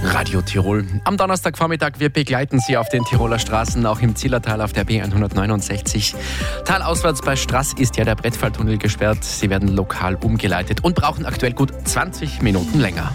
Radio Tirol. Am Donnerstagvormittag, wir begleiten Sie auf den Tiroler Straßen, auch im Zillertal auf der B169. Talauswärts bei Straß ist ja der Brettfalltunnel gesperrt. Sie werden lokal umgeleitet und brauchen aktuell gut 20 Minuten länger.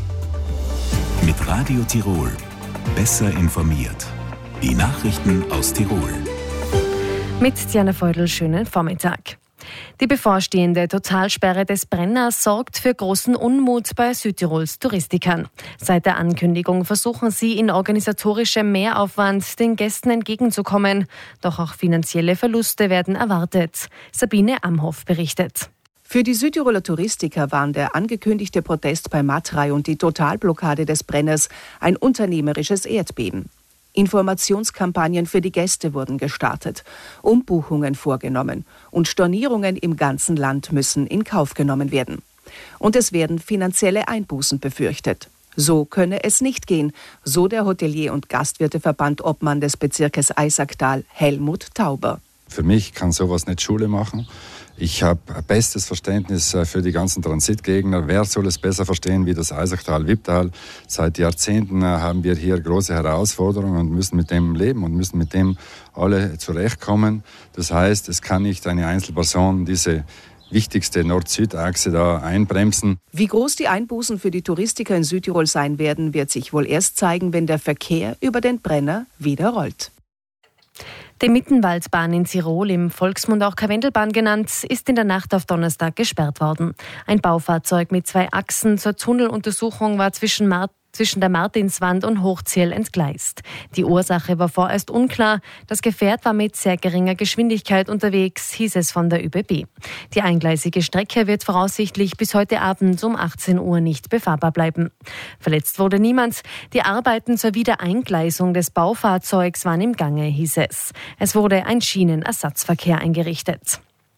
Mit Radio Tirol. Besser informiert. Die Nachrichten aus Tirol. Mit Diana Feudel, schönen Vormittag. Die bevorstehende Totalsperre des Brenners sorgt für großen Unmut bei Südtirols Touristikern. Seit der Ankündigung versuchen sie in organisatorischem Mehraufwand den Gästen entgegenzukommen. Doch auch finanzielle Verluste werden erwartet. Sabine Amhoff berichtet. Für die Südtiroler Touristiker waren der angekündigte Protest bei Matrei und die Totalblockade des Brenners ein unternehmerisches Erdbeben. Informationskampagnen für die Gäste wurden gestartet, Umbuchungen vorgenommen und Stornierungen im ganzen Land müssen in Kauf genommen werden. Und es werden finanzielle Einbußen befürchtet. So könne es nicht gehen, so der Hotelier- und Gastwirteverband Obmann des Bezirkes Eisacktal, Helmut Tauber. Für mich kann sowas nicht Schule machen. Ich habe bestes Verständnis für die ganzen Transitgegner. Wer soll es besser verstehen wie das Eisacktal-Wipptal? Seit Jahrzehnten haben wir hier große Herausforderungen und müssen mit dem leben und müssen mit dem alle zurechtkommen. Das heißt, es kann nicht eine Einzelperson diese wichtigste Nord-Süd-Achse da einbremsen. Wie groß die Einbußen für die Touristiker in Südtirol sein werden, wird sich wohl erst zeigen, wenn der Verkehr über den Brenner wieder rollt. Die Mittenwaldbahn in Tirol, im Volksmund auch Karwendelbahn genannt, ist in der Nacht auf Donnerstag gesperrt worden. Ein Baufahrzeug mit 2 Achsen zur Tunneluntersuchung war zwischen der Martinswand und Hochziel entgleist. Die Ursache war vorerst unklar. Das Gefährt war mit sehr geringer Geschwindigkeit unterwegs, hieß es von der ÖBB. Die eingleisige Strecke wird voraussichtlich bis heute Abend um 18 Uhr nicht befahrbar bleiben. Verletzt wurde niemand. Die Arbeiten zur Wiedereingleisung des Baufahrzeugs waren im Gange, hieß es. Es wurde ein Schienenersatzverkehr eingerichtet.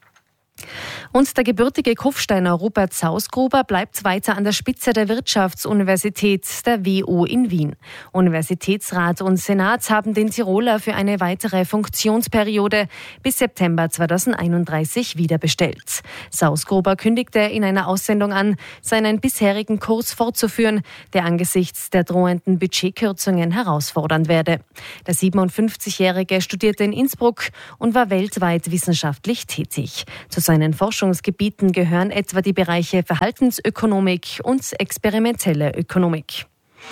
Und der gebürtige Kufsteiner Rupert Sausgruber bleibt weiter an der Spitze der Wirtschaftsuniversität, der WU in Wien. Universitätsrat und Senat haben den Tiroler für eine weitere Funktionsperiode bis September 2031 wiederbestellt. Sausgruber kündigte in einer Aussendung an, seinen bisherigen Kurs fortzuführen, der angesichts der drohenden Budgetkürzungen herausfordernd werde. Der 57-Jährige studierte in Innsbruck und war weltweit wissenschaftlich tätig. Zu seinen Forschungsgebieten gehören etwa die Bereiche Verhaltensökonomik und experimentelle Ökonomik.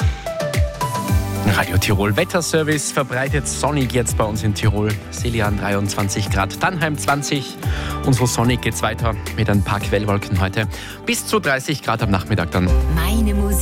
Radio Tirol Wetterservice verbreitet sonnig jetzt bei uns in Tirol. Selian 23 Grad, Dannheim 20. Und so sonnig geht's weiter mit ein paar Quellwolken heute. Bis zu 30 Grad am Nachmittag dann. Meine Musik.